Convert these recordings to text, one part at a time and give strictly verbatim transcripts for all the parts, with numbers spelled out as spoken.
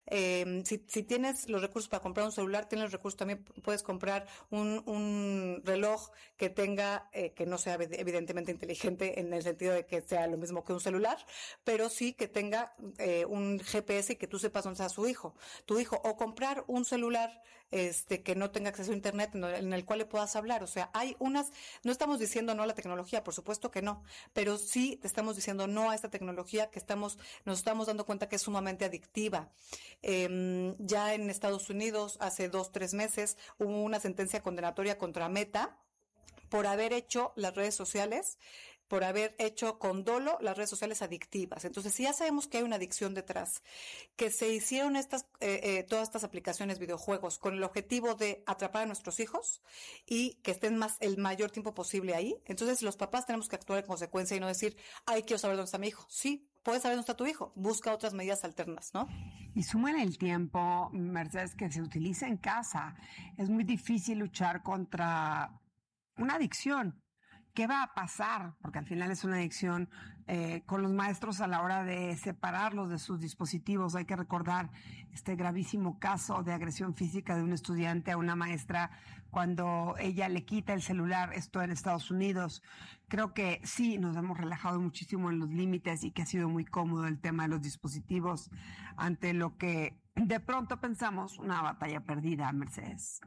Eh, si, si tienes los recursos para comprar un celular, tienes los recursos, también puedes comprar un, un reloj que tenga, eh, que no sea evidentemente inteligente en el sentido de que sea lo mismo que un celular, pero sí que tenga eh, un G P S y que tú sepas dónde está su hijo, tu hijo, o comprar un celular este que no tenga acceso a internet en el, en el cual le puedas hablar. O sea, hay unas, no estamos diciendo no a la tecnología, por supuesto que no, pero sí te estamos diciendo no a esta tecnología que estamos, nos estamos dando cuenta que es sumamente adictiva. Eh, ya en Estados Unidos, hace dos, tres meses, hubo una sentencia condenatoria contra Meta por haber hecho las redes sociales, por haber hecho con dolo las redes sociales adictivas. Entonces, si ya sabemos que hay una adicción detrás, que se hicieron estas, eh, eh, todas estas aplicaciones, videojuegos, con el objetivo de atrapar a nuestros hijos y que estén más el mayor tiempo posible ahí, entonces los papás tenemos que actuar en consecuencia y no decir, ay, quiero saber dónde está mi hijo. Sí, puedes saber dónde está tu hijo, busca otras medidas alternas, ¿no? Y súmale el tiempo, Mercedes, que se utiliza en casa. Es muy difícil luchar contra una adicción. ¿Qué va a pasar? Porque al final es una adicción eh, con los maestros a la hora de separarlos de sus dispositivos. Hay que recordar este gravísimo caso de agresión física de un estudiante a una maestra cuando ella le quita el celular, esto en Estados Unidos. Creo que sí nos hemos relajado muchísimo en los límites y que ha sido muy cómodo el tema de los dispositivos ante lo que de pronto pensamos una batalla perdida, Mercedes.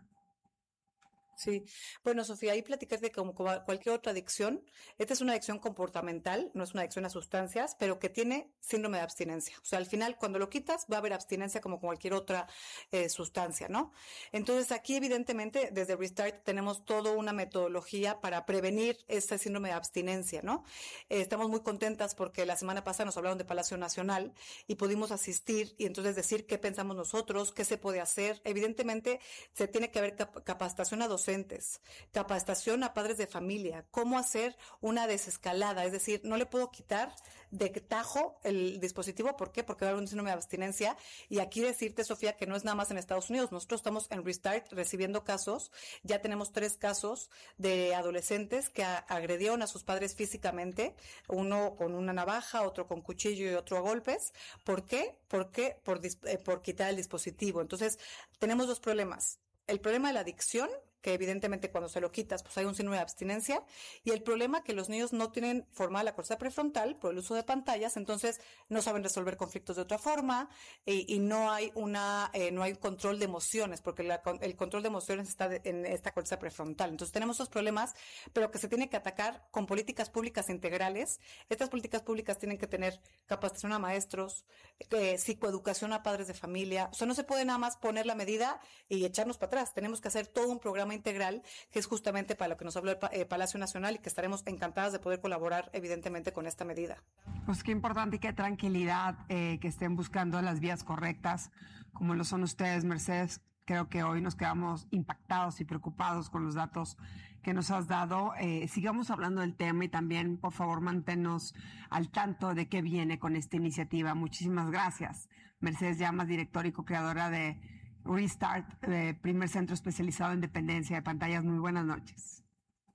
Sí, bueno, Sofía, ahí platicas de como cualquier otra adicción. Esta es una adicción comportamental, no es una adicción a sustancias, pero que tiene síndrome de abstinencia. O sea, al final, cuando lo quitas, va a haber abstinencia como cualquier otra eh, sustancia, ¿no? Entonces, aquí, evidentemente, desde Restart tenemos toda una metodología para prevenir este síndrome de abstinencia, ¿no? Eh, estamos muy contentas porque la semana pasada nos hablaron de Palacio Nacional y pudimos asistir y entonces decir qué pensamos nosotros, qué se puede hacer. Evidentemente, se tiene que haber cap- capacitación a docentes, capacitación a padres de familia, cómo hacer una desescalada, es decir, no le puedo quitar de tajo el dispositivo, ¿por qué? Porque va a haber un síndrome de abstinencia, y aquí decirte, Sofía, que no es nada más en Estados Unidos, nosotros estamos en Restart recibiendo casos, ya tenemos tres casos de adolescentes que a- agredieron a sus padres físicamente, uno con una navaja, otro con cuchillo y otro a golpes. ¿Por qué? ¿Por qué? Por, dis- eh, por quitar el dispositivo. Entonces, tenemos dos problemas. El problema de la adicción, que evidentemente cuando se lo quitas, pues hay un síndrome de abstinencia, y el problema que los niños no tienen formada la corteza prefrontal por el uso de pantallas, entonces no saben resolver conflictos de otra forma, y, y no hay una, eh, no hay control de emociones, porque la, el control de emociones está de, en esta corteza prefrontal. Entonces tenemos esos problemas, pero que se tiene que atacar con políticas públicas integrales. Estas políticas públicas tienen que tener capacitación a maestros, eh, psicoeducación a padres de familia. O sea, no se puede nada más poner la medida y echarnos para atrás. Tenemos que hacer todo un programa integral, que es justamente para lo que nos habló el eh, Palacio Nacional, y que estaremos encantadas de poder colaborar evidentemente con esta medida. Pues qué importante y qué tranquilidad eh, que estén buscando las vías correctas, como lo son ustedes, Mercedes. Creo que hoy nos quedamos impactados y preocupados con los datos que nos has dado. Eh, sigamos hablando del tema y también, por favor, manténnos al tanto de qué viene con esta iniciativa. Muchísimas gracias. Mercedes Llamas, directora y co-creadora de Restart, eh, primer centro especializado en dependencia de pantallas. Muy buenas noches.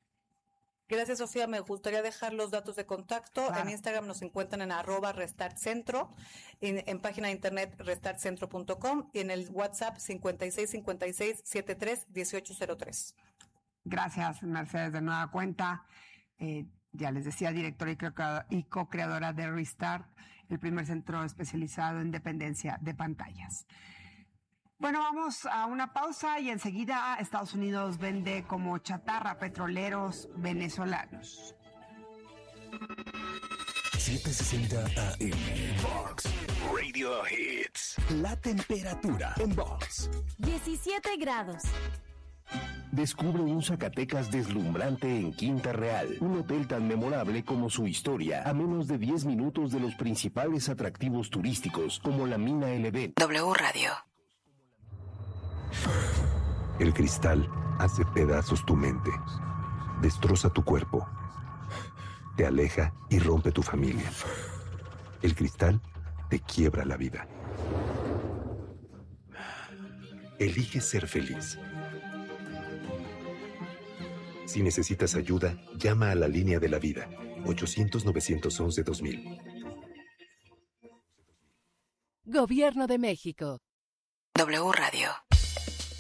Gracias, Sofía. Me gustaría dejar los datos de contacto. Claro. En Instagram nos encuentran en arroba restartcentro, en, en página de internet restartcentro punto com y en el WhatsApp cincuenta y seis cincuenta y seis setenta y tres dieciocho cero tres. Gracias, Mercedes, de nueva cuenta. Eh, ya les decía, directora y co-creadora de Restart, el primer centro especializado en dependencia de pantallas. Bueno, vamos a una pausa y enseguida Estados Unidos vende como chatarra petroleros venezolanos. setecientos sesenta A M Vox Radio Hits. La temperatura en Vox. diecisiete grados. Descubre un Zacatecas deslumbrante en Quinta Real, un hotel tan memorable como su historia, a menos de diez minutos de los principales atractivos turísticos como la Mina L B. W Radio. El cristal hace pedazos tu mente, destroza tu cuerpo, te aleja y rompe tu familia. El cristal te quiebra la vida. Elige ser feliz. Si necesitas ayuda, llama a la línea de la vida, ochocientos novecientos once dos mil. Gobierno de México. W Radio.